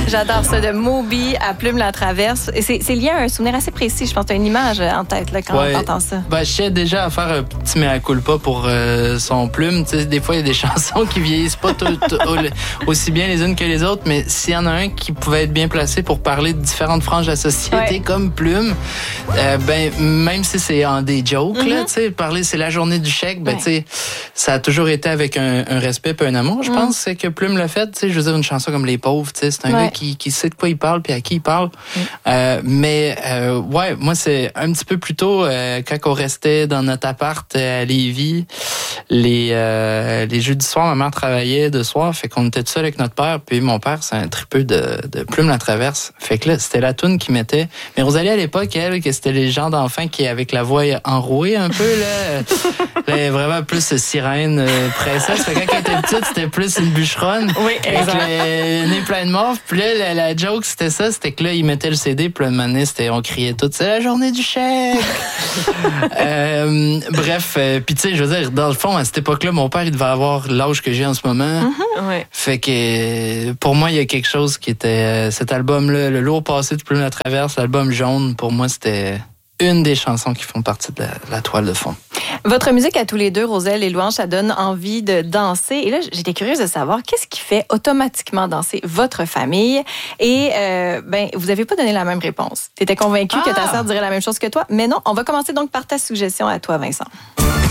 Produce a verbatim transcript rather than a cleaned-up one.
J'adore ça, de Moby à Plume la Traverse. Et c'est, c'est lié à un souvenir assez précis. Je pense que tu as une image en tête là, quand ouais. on entend ça. Ben, je sais déjà à faire un petit mea culpa pour euh, son Plume. Tu sais, des fois, il y a des chansons qui vieillissent pas tout, tout, aussi bien les unes que les autres, mais s'il y en a un qui pouvait être bien placé pour parler de différentes franges de la société, ouais. comme Plume, euh, ben, même si c'est en des jokes, mm-hmm. là, tu sais, parler, c'est la journée du chèque, ben, ouais. tu sais, ça a toujours été avec un, un respect et un amour, je mm. pense, c'est que Plume l'a fait. Tu sais, je veux dire, une chanson comme Les Pauvres, tu sais, c'est un ouais. gars qui, qui sait de quoi il parle puis à qui il parle. Mm. Euh, mais, euh, ouais, moi, c'est un petit peu plus tôt, euh, quand on restait dans notre appart à Lévis, les, euh, les jeudis soirs, ma mère travaillait de soir, fait qu'on était tout seul avec notre père, puis mon père, c'est un tripeux de, de Plume la Traverse. Fait que là, c'était la toune qui mettait. Mais Rosalie, à l'époque, elle, que c'était les gens d'enfants qui, avec la voix enrouée un peu, là, là vraiment plus sirène, euh, princesse. Fait que quand elle était petite, c'était plus une bûcheronne. Oui, exact. Avec le nez plein de morve. Puis là, la, la joke, c'était ça, c'était que là, ils mettaient le C D, puis là, maintenant, c'était, on criait tout, c'est la journée du chèque! euh, bref, euh, puis tu sais, je veux dire, dans le fond, à cette époque-là, mon père, il devait avoir l'âge que j'ai en ce moment. Mm-hmm. Ouais. Fait que, pour moi, il y a quelque chose qui était, euh, cet album-là, Le lourd passé de Plume la Traverse, l'album jaune, pour moi, c'était une des chansons qui font partie de la, la toile de fond. Votre musique à tous les deux, Roselle et Louange, ça donne envie de danser. Et là, j'étais curieuse de savoir qu'est-ce qui fait automatiquement danser votre famille. Et euh, ben, vous n'avez pas donné la même réponse. Tu étais convaincue ah. que ta sœur dirait la même chose que toi. Mais non, on va commencer donc par ta suggestion à toi, Vincent.